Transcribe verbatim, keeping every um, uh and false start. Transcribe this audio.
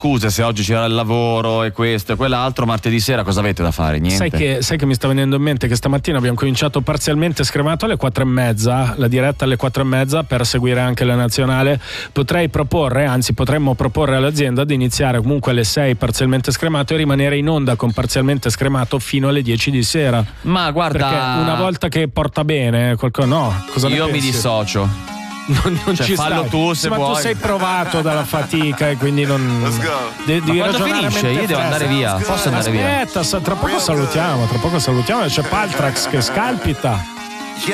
scuse se oggi c'era il lavoro e questo e quell'altro, martedì sera cosa avete da fare? Niente. Sai che, sai che mi sta venendo in mente che stamattina abbiamo cominciato parzialmente scremato alle quattro e mezza, la diretta alle quattro e mezza per seguire anche la nazionale. Potrei proporre, anzi potremmo proporre all'azienda di iniziare comunque alle sei parzialmente scremato e rimanere in onda con parzialmente scremato fino alle dieci di sera. Ma guarda, perché una volta che porta bene qualcosa, no, cosa ne io mi pensi? dissocio. Non, non cioè, ci fallo stai. tu se sì, ma vuoi. tu sei provato dalla fatica e quindi non de- devi quando ragionare finisce? mente Io devo fresca. andare via. Posso andare via? Aspetta, sa- tra poco salutiamo, tra poco salutiamo, c'è Paltrax che scalpita.